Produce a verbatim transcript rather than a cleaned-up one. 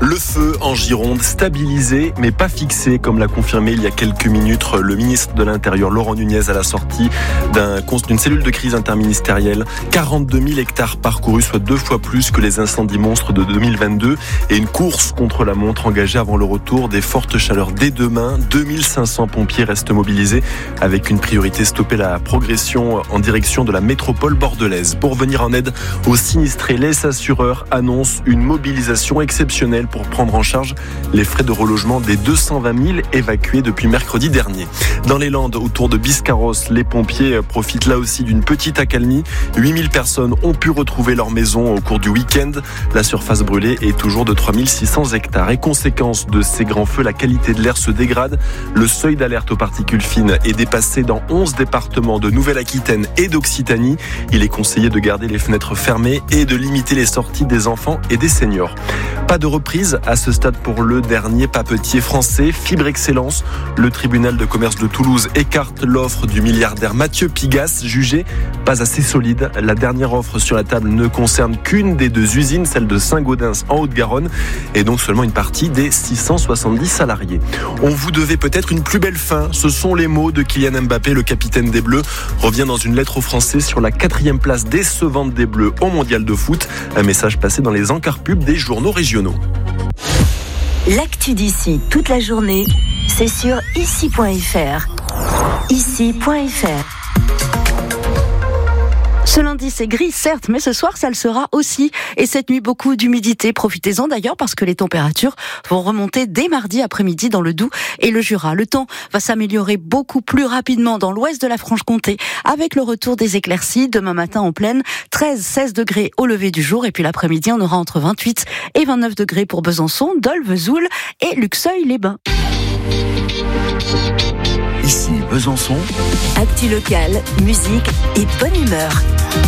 Le feu en Gironde, stabilisé mais pas fixé, comme l'a confirmé il y a quelques minutes le ministre de l'Intérieur Laurent Nunez à la sortie d'un, d'une cellule de crise interministérielle. quarante-deux mille hectares parcourus, soit deux fois plus que les incendies monstres de deux mille vingt-deux, et une course contre la montre engagée avant le retour des fortes chaleurs dès demain. deux mille cinq cents pompiers restent mobilisés avec une priorité: stopper la progression en direction de la métropole bordelaise. Pour venir en aide aux sinistrés, les assureurs annoncent une mobilisation exceptionnelle pour prendre en charge les frais de relogement des deux cent vingt mille évacués depuis mercredi dernier. Dans les Landes, autour de Biscarrosse, les pompiers profitent là aussi d'une petite accalmie. huit mille personnes ont pu retrouver leur maison au cours du week-end. La surface brûlée est toujours de trois mille six cents hectares. Et conséquence de ces grands feux, la qualité de l'air se dégrade. Le seuil d'alerte aux particules fines est dépassé dans onze départements de Nouvelle-Aquitaine et d'Occitanie. Il est conseillé de garder les fenêtres fermées et de limiter les sorties des enfants et des seniors. Pas de reprise à ce stade pour le dernier papetier français, Fibre Excellence. Le tribunal de commerce de Toulouse écarte l'offre du milliardaire Mathieu Pigasse, jugé pas assez solide. La dernière offre sur la table ne concerne qu'une des deux usines, celle de Saint-Gaudens en Haute-Garonne, et donc seulement une partie des six cent soixante-dix salariés. On vous devait peut-être une plus belle fin. Ce sont les mots de Kylian Mbappé, le capitaine des Bleus, revient dans une lettre aux Français sur la quatrième place décevante des Bleus au mondial de foot. Un message passé dans les encarts pubs des journaux régionaux. L'actu d'ici toute la journée, c'est sur ici point f r. ici point f r. Ce lundi, c'est gris, certes, mais ce soir, ça le sera aussi. Et cette nuit, beaucoup d'humidité. Profitez-en d'ailleurs parce que les températures vont remonter dès mardi après-midi dans le Doubs et le Jura. Le temps va s'améliorer beaucoup plus rapidement dans l'ouest de la Franche-Comté avec le retour des éclaircies. Demain matin en plaine, treize à seize degrés au lever du jour. Et puis l'après-midi, on aura entre vingt-huit et vingt-neuf degrés pour Besançon, Dole, Vesoul et Luxeuil-les-Bains. Ici Besançon. Actu locale, musique et bonne humeur.